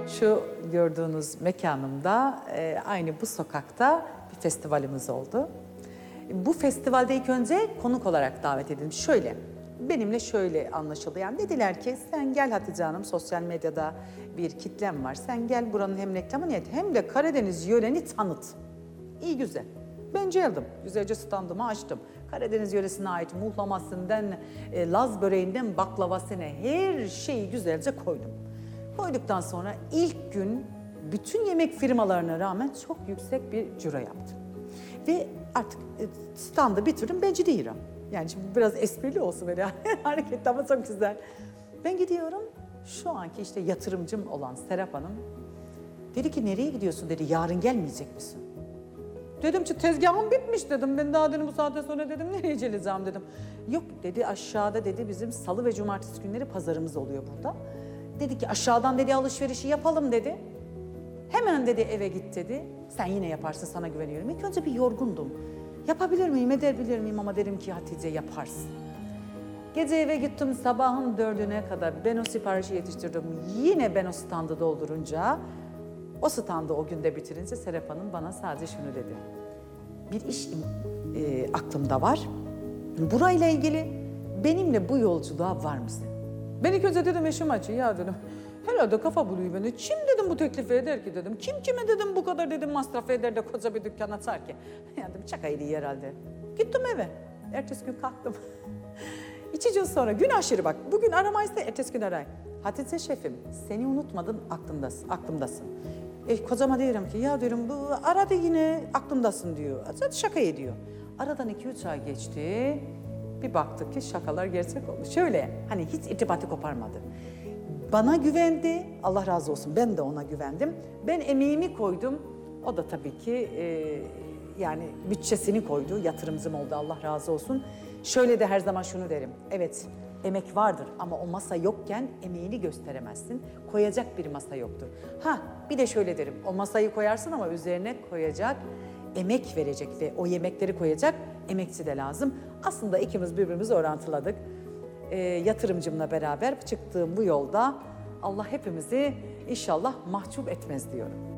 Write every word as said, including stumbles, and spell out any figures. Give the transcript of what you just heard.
Şu gördüğünüz mekanımda e, aynı bu sokakta bir festivalimiz oldu. Bu festivalde ilk önce konuk olarak davet edildim. Şöyle, benimle şöyle anlaşıldı. Yani dediler ki sen gel Hatice Hanım, sosyal medyada bir kitlem var. Sen gel buranın hem reklamını et hem de Karadeniz yöreni tanıt. İyi güzel. Ben geldim. Güzelce standımı açtım. Karadeniz yöresine ait muhlamasından, e, Laz böreğinden baklavasına her şeyi güzelce koydum. Koyduktan sonra ilk gün bütün yemek firmalarına rağmen çok yüksek bir ciro yaptım. Ve artık e, standı bitirdim, ben gidiyorum. Yani şimdi biraz esprili olsun böyle hareket ama çok güzel. Ben gidiyorum, şu anki işte yatırımcım olan Serap Hanım dedi ki nereye gidiyorsun dedi, yarın gelmeyecek misin? Dedim ki tezgahım bitmiş dedim. Ben daha dedim bu saatten sonra dedim nereye geleceğim dedim. Yok dedi, aşağıda dedi bizim salı ve cumartesi günleri pazarımız oluyor burada. Dedi ki aşağıdan dedi alışverişi yapalım dedi. Hemen dedi eve git dedi. Sen yine yaparsın, sana güveniyorum. İlk önce bir yorgundum. Yapabilir miyim, edebilir miyim ama dedim ki Hatice yaparsın. Gece eve gittim, sabahın dördüne kadar ben o siparişi yetiştirdim. Yine ben o standı doldurunca, o standı o günde bitirince Serap Hanım bana sadece şunu dedi. Bir iş e, aklımda var. Burayla ilgili benimle bu yolculuğa var mısın? Ben ilk önce dedim eşim açı ya dedim. Herhalde kafa buluyor beni. Kim dedim bu teklifi eder ki dedim. Kim kime dedim bu kadar dedim masraf eder de koca bir dükkan açar ki. Ya dedim şakaydı herhalde. Gittim eve. Ertesi gün kalktım. İki gün sonra gün aşırı bak. Bugün aramaysa ertesi gün aray. Hatice şefim seni unutmadın aklımdasın. aklımdasın. E, kocama diyorum ki ya diyorum bu aradı yine aklımdasın diyor. Zaten şaka ediyor. Aradan iki üç ay geçti. Bir baktık ki şakalar gerçek oldu. Şöyle hani hiç irtibatı koparmadı. Bana güvendi. Allah razı olsun ben de ona güvendim. Ben emeğimi koydum. O da tabii ki e, yani bütçesini koydu. Yatırımcım oldu Allah razı olsun. Şöyle de her zaman şunu derim. Evet emek vardır ama o masa yokken emeğini gösteremezsin. Koyacak bir masa yoktur. Ha bir de şöyle derim. O masayı koyarsın ama üzerine koyacak, emek verecek ve o yemekleri koyacak emekçi de lazım. Aslında ikimiz birbirimizi orantıladık. E, yatırımcımla beraber çıktığım bu yolda Allah hepimizi inşallah mahcup etmez diyorum.